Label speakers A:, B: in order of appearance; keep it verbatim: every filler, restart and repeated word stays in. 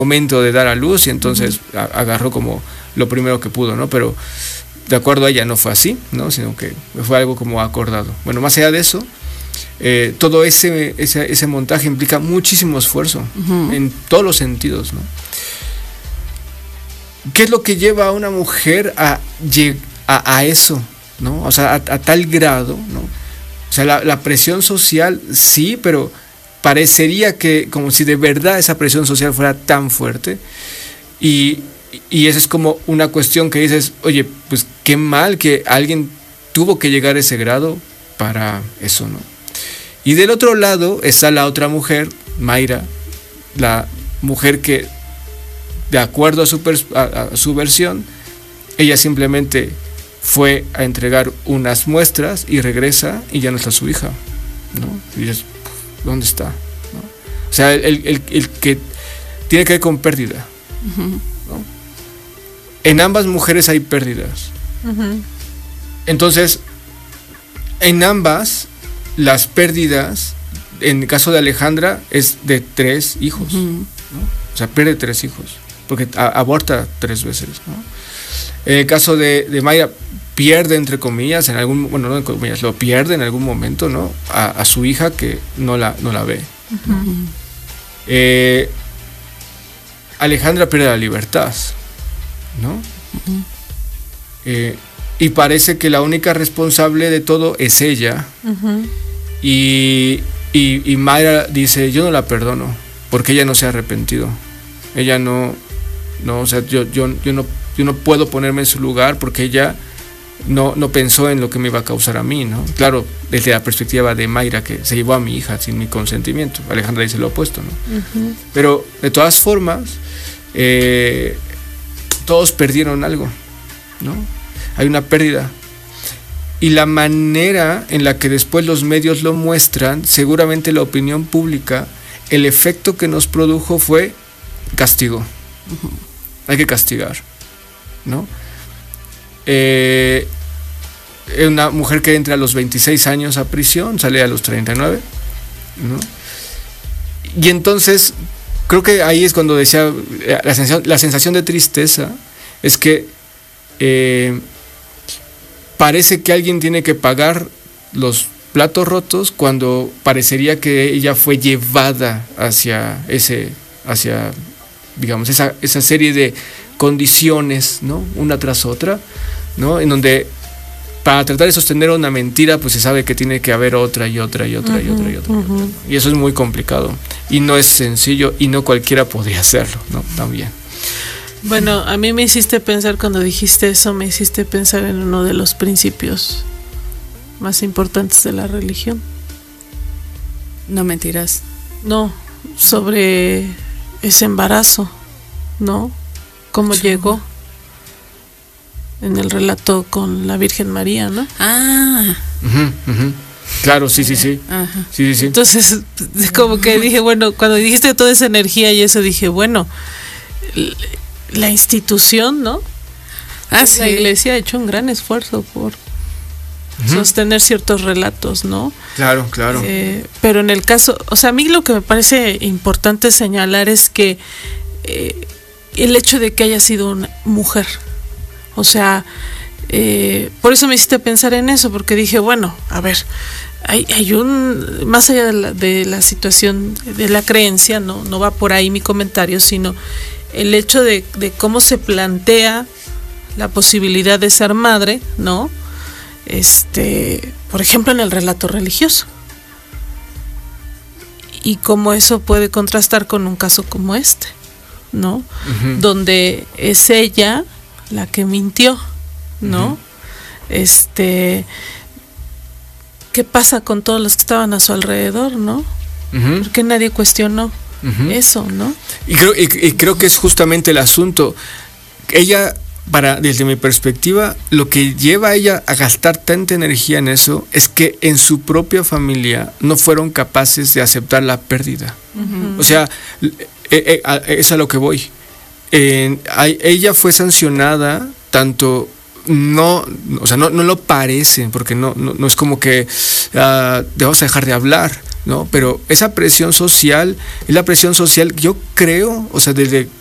A: momento de dar a luz y entonces uh-huh. a, agarró como lo primero que pudo, ¿no? Pero de acuerdo a ella no fue así, ¿no? Sino que fue algo como acordado. Bueno, más allá de eso, eh, todo ese, ese, ese montaje implica muchísimo esfuerzo uh-huh. en todos los sentidos, ¿no? ¿Qué es lo que lleva a una mujer a, a, a eso, ¿no? O sea, a, a tal grado, ¿no? O sea, la, la presión social, sí, pero parecería que como si de verdad esa presión social fuera tan fuerte. Y, y esa es como una cuestión que dices, oye, pues qué mal que alguien tuvo que llegar a ese grado para eso, ¿no? Y del otro lado está la otra mujer, Mayra, la mujer que, de acuerdo a su, pers- a, a su versión, ella simplemente fue a entregar unas muestras y regresa y ya no está su hija, ¿no? Y dices, ¿dónde está? ¿No? O sea, el, el, el que tiene que ver con pérdida, uh-huh. ¿no? En ambas mujeres hay pérdidas. Uh-huh. Entonces, en ambas, las pérdidas, en el caso de Alejandra, es de tres hijos, uh-huh. ¿no? O sea, pierde tres hijos, porque a, aborta tres veces, ¿no? En el caso de, de Mayra, pierde, entre comillas, en algún, bueno, no entre comillas, lo pierde en algún momento, ¿no? A, a su hija que no la, no la ve. Uh-huh. Eh, Alejandra pierde la libertad, ¿no? Uh-huh. Eh, y parece que la única responsable de todo es ella. Uh-huh. Y, y, y Mayra dice, yo no la perdono, porque ella no se ha arrepentido. Ella no, no, o sea, yo, yo, yo no, yo no puedo ponerme en su lugar porque ella no, no pensó en lo que me iba a causar a mí, ¿no? Claro, desde la perspectiva de Mayra, que se llevó a mi hija sin mi consentimiento. Alejandra dice lo opuesto, ¿no? Uh-huh. Pero de todas formas, eh, todos perdieron algo, ¿no? Hay una pérdida. Y la manera en la que después los medios lo muestran, seguramente la opinión pública, el efecto que nos produjo fue castigo. Uh-huh. Hay que castigar, ¿no? Eh, una mujer que entra a los veintiséis años a prisión, sale a los treinta y nueve, ¿no? Y entonces, creo que ahí es cuando decía, la sensación, la sensación de tristeza es que eh, parece que alguien tiene que pagar los platos rotos cuando parecería que ella fue llevada hacia ese, hacia, digamos, esa, esa serie de condiciones, ¿no? Una tras otra, ¿no? En donde para tratar de sostener una mentira, pues se sabe que tiene que haber otra y otra y otra uh-huh, y otra y otra, uh-huh. y otra, ¿no? Y eso es muy complicado y no es sencillo y no cualquiera podría hacerlo, ¿no? También.
B: Bueno, a mí me hiciste pensar, cuando dijiste eso, me hiciste pensar en uno de los principios más importantes de la religión.
C: No mentirás.
B: No, sobre ese embarazo, ¿no? Cómo sí. llegó en el relato con la Virgen María, ¿no?
C: Ah.
A: Uh-huh, uh-huh. Claro, sí, sí, sí.
B: Ajá.
A: sí, sí, sí.
B: Entonces, como que dije, bueno, cuando dijiste toda esa energía y eso, dije, bueno, la institución, ¿no?
C: Ah, sí.
B: La iglesia ha hecho un gran esfuerzo por uh-huh. sostener ciertos relatos, ¿no?
A: Claro, claro.
B: Eh, pero en el caso, o sea, a mí lo que me parece importante señalar es que eh, el hecho de que haya sido una mujer, o sea, eh, por eso me hiciste pensar en eso, porque dije, bueno, a ver, hay, hay un, más allá de la, de la situación de la creencia, no, no va por ahí mi comentario, sino el hecho de, de cómo se plantea la posibilidad de ser madre, ¿no? Este, por ejemplo, en el relato religioso. Y cómo eso puede contrastar con un caso como este, ¿no? Uh-huh. Donde es ella la que mintió, ¿no? Uh-huh. Este, ¿qué pasa con todos los que estaban a su alrededor, no? Uh-huh. Porque nadie cuestionó uh-huh. eso, ¿no?
A: Y creo, y, y creo que es justamente el asunto. Ella, para, desde mi perspectiva, lo que lleva a ella a gastar tanta energía en eso es que en su propia familia no fueron capaces de aceptar la pérdida. Uh-huh. O sea, eh, eh, a, es a lo que voy. Eh, a, ella fue sancionada tanto, no, o sea, no, no lo parece, porque no, no, no es como que uh, vamos a dejar de hablar, ¿no? Pero esa presión social es la presión social, yo creo, o sea, desde